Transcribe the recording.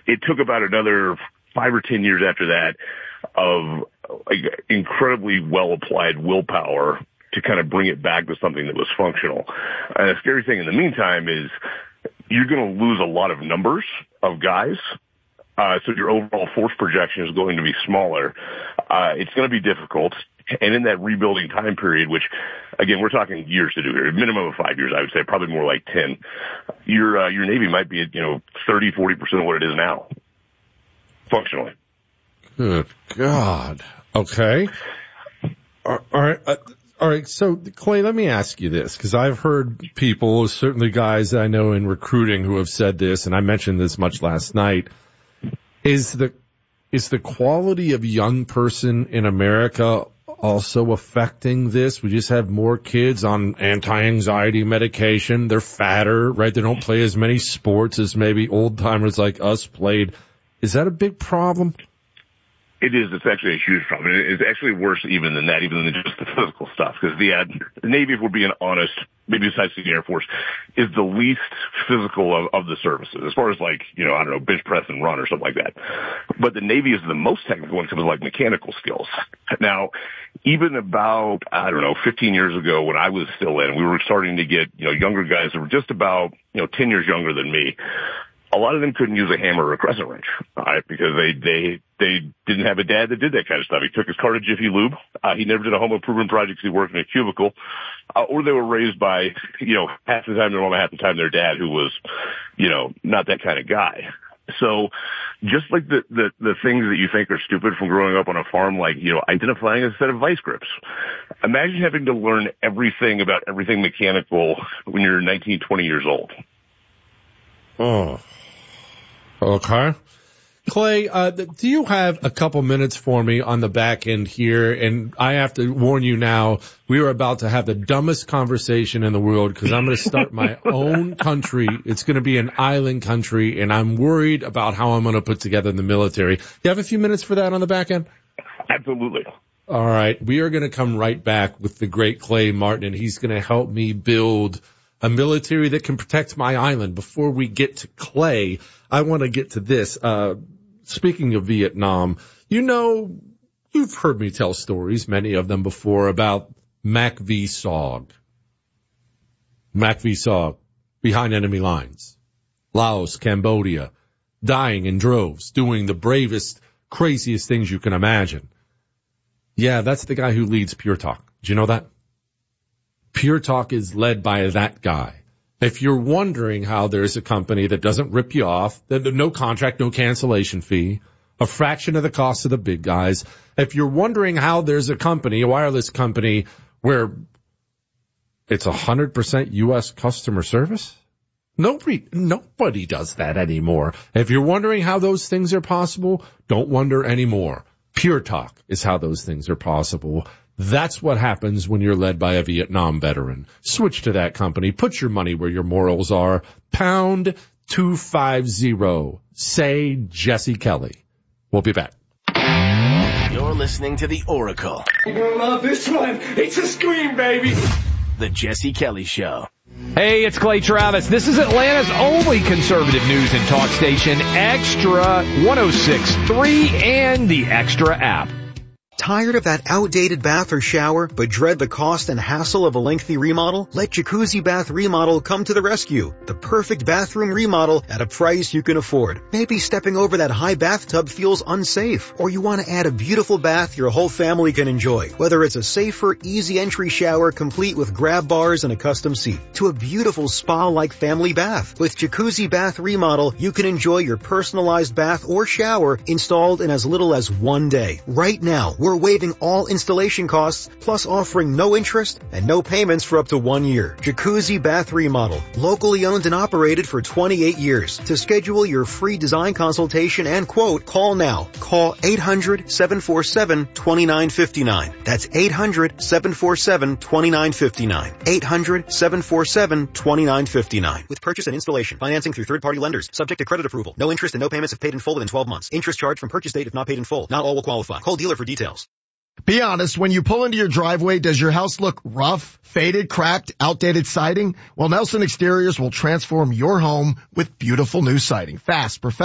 it took about another 5 or 10 years after that of like incredibly well applied willpower to kind of bring it back to something that was functional. And the scary thing in the meantime is you're going to lose a lot of numbers of guys. So your overall force projection is going to be smaller. It's going to be difficult. And in that rebuilding time period, which again, we're talking years to do here, a minimum of 5 years, I would say, probably more like 10. Your Navy might be at, 30, 40% of what it is now, functionally. Good God. Okay. All right. So, Clay, let me ask you this, because I've heard people, certainly guys I know in recruiting who have said this, and I mentioned this much last night. Is the quality of young person in America also affecting this? We just have more kids on anti-anxiety medication. They're fatter, right? They don't play as many sports as maybe old-timers like us played. Is that a big problem? It is. It's actually a huge problem. It's actually worse even than that, even than just the physical stuff. Because the Navy, if we're being honest, maybe besides the Air Force, is the least physical of the services. As far as like, bench press and run or something like that. But the Navy is the most technical when it comes to like mechanical skills. Now, even about, 15 years ago when I was still in, we were starting to get, younger guys that were just about, 10 years younger than me. A lot of them couldn't use a hammer or a crescent wrench, because they didn't have a dad that did that kind of stuff. He took his car to Jiffy Lube. He never did a home improvement project. He worked in a cubicle, or they were raised by, half the time their mom, half the time their dad, who was, not that kind of guy. So just like the things that you think are stupid from growing up on a farm, like, identifying a set of vice grips. Imagine having to learn everything about everything mechanical when you're 19, 20 years old. Oh. Okay. Clay, do you have a couple minutes for me on the back end here? And I have to warn you now, we are about to have the dumbest conversation in the world because I'm going to start my own country. It's going to be an island country, and I'm worried about how I'm going to put together the military. You have a few minutes for that on the back end? Absolutely. All right. We are going to come right back with the great Clay Martin, and he's going to help me build a military that can protect my island. Before we get to Clay, I want to get to this. Speaking of Vietnam, you've heard me tell stories, many of them before, about MACV-SOG. MACV-SOG, behind enemy lines. Laos, Cambodia, dying in droves, doing the bravest, craziest things you can imagine. Yeah, that's the guy who leads Pure Talk. Do you know that? Pure Talk is led by that guy. If you're wondering how there's a company that doesn't rip you off, no contract, no cancellation fee, a fraction of the cost of the big guys. If you're wondering how there's a company, a wireless company, where it's 100% U.S. customer service, nobody does that anymore. If you're wondering how those things are possible, don't wonder anymore. Pure Talk is how those things are possible. That's what happens when you're led by a Vietnam veteran. Switch to that company. Put your money where your morals are. Pound 250. Say Jesse Kelly. We'll be back. You're listening to The Oracle. You're gonna love this one. It's a scream, baby. The Jesse Kelly Show. Hey, it's Clay Travis. This is Atlanta's only conservative news and talk station, Extra 106.3 and the Extra app. Tired of that outdated bath or shower, but dread the cost and hassle of a lengthy remodel? Let Jacuzzi Bath Remodel come to the rescue. The perfect bathroom remodel at a price you can afford. Maybe stepping over that high bathtub feels unsafe, or you want to add a beautiful bath your whole family can enjoy. Whether it's a safer, easy entry shower complete with grab bars and a custom seat, to a beautiful spa-like family bath. With Jacuzzi Bath Remodel, you can enjoy your personalized bath or shower installed in as little as 1 day. Right now, we're waiving all installation costs, plus offering no interest and no payments for up to 1 year. Jacuzzi Bath Remodel, locally owned and operated for 28 years. To schedule your free design consultation and quote, call now. Call 800-747-2959. That's 800-747-2959. 800-747-2959. With purchase and installation, financing through third-party lenders, subject to credit approval. No interest and no payments if paid in full within 12 months. Interest charged from purchase date if not paid in full. Not all will qualify. Call dealer for details. Be honest, when you pull into your driveway, does your house look rough, faded, cracked, outdated siding? Well, Nelson Exteriors will transform your home with beautiful new siding. Fast, professional.